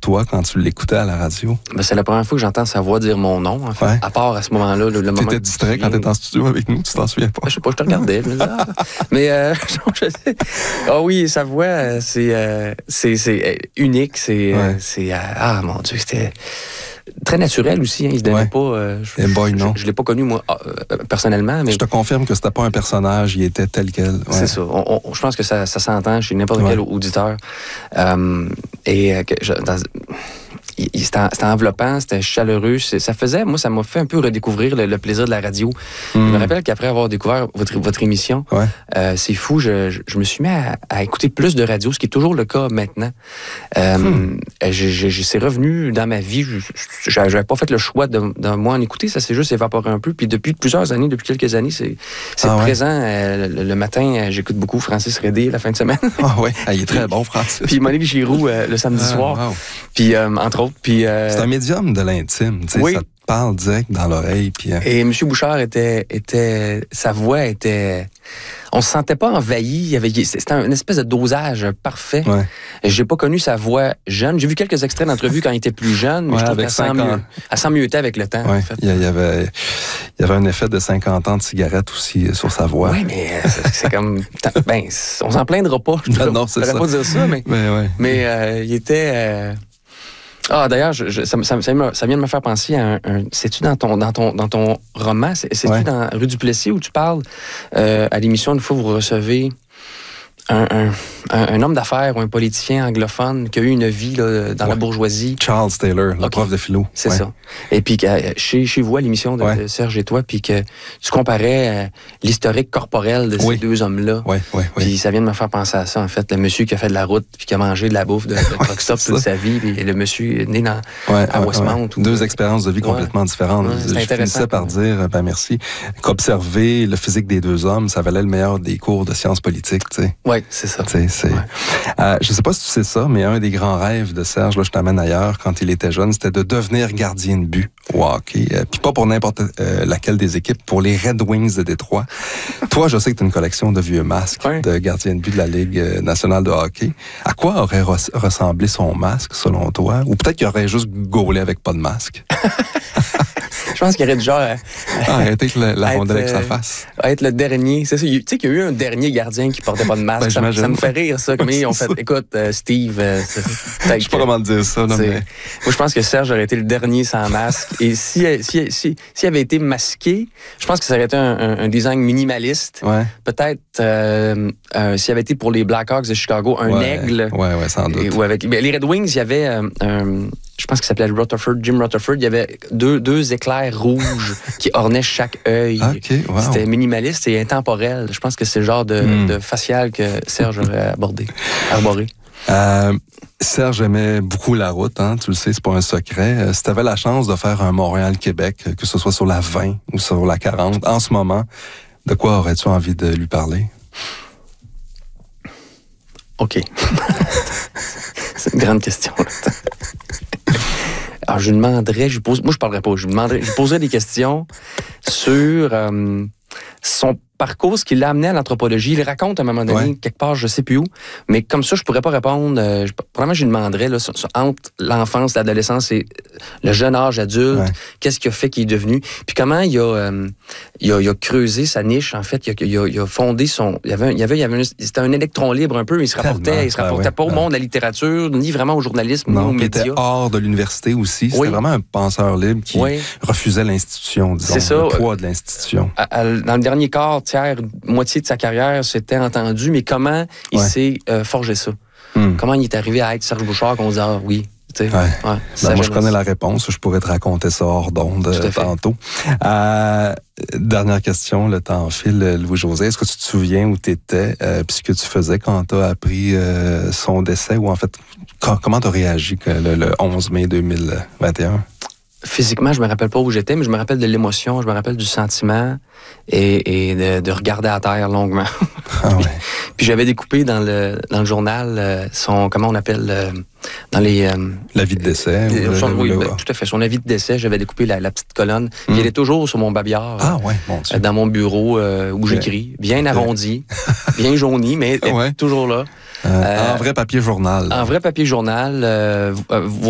toi quand tu l'écoutais à la radio? Ben, c'est la première fois que j'entends sa voix dire mon nom, en fait. Ouais. À part à ce moment-là, le moment. T'étais distrait quand t'étais en studio avec nous, tu t'en souviens pas? Je sais pas, je te regardais. Je me disais, mais je sais. Ah oui, sa voix, c'est unique. Ah mon Dieu, c'était très naturel aussi. Hein. Il se donnait pas. Je l'ai pas connu, moi, personnellement. Mais je te confirme que c'était pas un personnage, il était tel quel. Ouais. C'est ça. Je pense que ça s'entend chez n'importe quel auditeur. C'était enveloppant, c'était chaleureux. Ça m'a fait un peu redécouvrir le plaisir de la radio. Je me rappelle qu'après avoir découvert votre émission, c'est fou, je me suis mis à écouter plus de radio, ce qui est toujours le cas maintenant. C'est revenu dans ma vie. J'avais pas fait le choix de moi en écouter, ça s'est juste évaporé un peu. Puis depuis quelques années, c'est présent. Le matin, j'écoute beaucoup Francis Redé la fin de semaine. Ah oui, il est très bon, Francis. Puis Monique Giroux le samedi soir. Wow. Puis entre autres. Puis, c'est un médium de l'intime, tu sais, ça te parle direct dans l'oreille. Puis, Et M. Bouchard sa voix était... On se sentait pas envahi. C'était une espèce de dosage parfait. Ouais. J'ai pas connu sa voix jeune. J'ai vu quelques extraits d'entrevues quand il était plus jeune, mais je trouve qu'elle s'en mieux avec le temps. Ouais. En fait. Il y avait un effet de 50 ans de cigarette aussi sur sa voix. Oui, mais c'est comme... on s'en plaindra pas. Non, c'est ça. Je ne pas dire ça, mais il était... d'ailleurs, ça vient de me faire penser à c'est-tu dans ton roman? C'est-tu dans Rue du Plessis où tu parles à l'émission, une fois vous recevez un homme d'affaires ou un politicien anglophone qui a eu une vie là, dans la bourgeoisie. Charles Taylor, le prof de philo. C'est ça. Et puis chez vous, à l'émission de Serge et toi, puis que tu comparais l'historique corporel de ces deux hommes-là. Puis ça vient de me faire penser à ça, en fait. Le monsieur qui a fait de la route puis qui a mangé de la bouffe de truck stop toute sa vie, puis le monsieur né à Westmount. Deux expériences de vie complètement différentes. Je finissais par dire, merci, qu'observer le physique des deux hommes, ça valait le meilleur des cours de sciences politiques, tu sais. Oui, c'est ça. Je ne sais pas si tu sais ça, mais un des grands rêves de Serge, là, je t'amène ailleurs, quand il était jeune, c'était de devenir gardien de but au hockey. Puis pas pour n'importe laquelle des équipes, pour les Red Wings de Détroit. Toi, je sais que tu as une collection de vieux masques de gardien de but de la Ligue nationale de hockey. À quoi aurait ressemblé son masque, selon toi? Ou peut-être qu'il aurait juste gaulé avec pas de masque? Je pense qu'il aurait du genre... arrêter la rondelle avec sa face. Être le dernier. C'est ça. Tu sais qu'il y a eu un dernier gardien qui portait pas de masque. Ça me fait rire, ça. Comme ils ont fait, écoute, Steve... je sais pas comment te dire ça. Là, mais... Moi, je pense que Serge aurait été le dernier sans masque. Et s'il avait été masqué, je pense que ça aurait été un design minimaliste. Ouais. Peut-être s'il avait été pour les Blackhawks de Chicago, un aigle. Oui, sans doute. Les Red Wings, il y avait... je pense qu'il s'appelait Jim Rutherford. Il y avait deux éclairs rouges qui ornaient chaque œil. Okay, wow. C'était minimaliste et intemporel. Je pense que c'est le genre de facial que Serge aurait arboré. Serge aimait beaucoup la route, hein, tu le sais, c'est pas un secret. Si tu avais la chance de faire un Montréal-Québec, que ce soit sur la 20 ou sur la 40, en ce moment, de quoi aurais-tu envie de lui parler? OK. C'est une grande question. Alors, je lui demanderais, moi je parlerais pas, je poserais des questions sur son parcours, ce qui l'a amené à l'anthropologie. Il raconte à un moment donné, quelque part, je sais plus où, mais comme ça, je pourrais pas répondre. Probablement, je lui demanderais, là, entre l'enfance, l'adolescence et le jeune âge adulte, qu'est-ce qu'il a fait qu'il est devenu, puis comment il a creusé sa niche, en fait. Il a fondé son... C'était un électron libre un peu, il se rapportait pas au monde de la littérature, ni vraiment au journalisme, ni aux médias. Il était hors de l'université aussi. C'était vraiment un penseur libre qui refusait l'institution, disons, le poids de l'institution. Dans le dernier quart, moitié de sa carrière s'était entendu, mais comment il s'est forgé ça? Comment il est arrivé à être Serge Bouchard qu'on dit oui? Moi, je connais la réponse. Je pourrais te raconter ça hors d'onde tantôt. Dernière question, le temps file. Louis-José, est-ce que tu te souviens où tu étais puis ce que tu faisais quand tu as appris son décès? Ou en fait, comment tu as réagi le 11 mai 2021? Physiquement, je me rappelle pas où j'étais, mais je me rappelle de l'émotion, je me rappelle du sentiment et de regarder à terre longuement. Puis j'avais découpé dans le journal son, comment on appelle, dans les... l'avis de décès. Tout à fait. Son avis de décès, j'avais découpé la petite colonne. Puis elle est toujours sur mon babillard. Dans mon bureau où j'écris. Bien arrondi, bien jauni, mais toujours là. En vrai papier journal. En vrai papier journal.